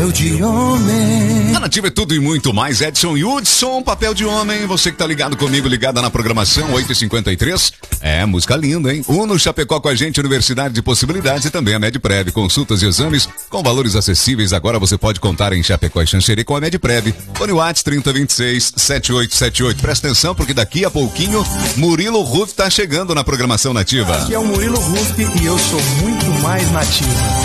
papel de homem. A Nativa é tudo e muito mais. Edson Hudson, papel de homem. Você que tá ligado comigo, ligada na programação 8h53. É, música linda, hein? Uno Chapecó com a gente, Universidade de Possibilidades e também a Medprev. Consultas e exames com valores acessíveis. Agora você pode contar em Chapecó e Xanxerê com a Medprev. Fone Whats 3026-7878. Presta atenção porque daqui a pouquinho Murilo Ruff tá chegando na programação Nativa. Aqui é o Murilo Ruff e eu sou muito mais nativa.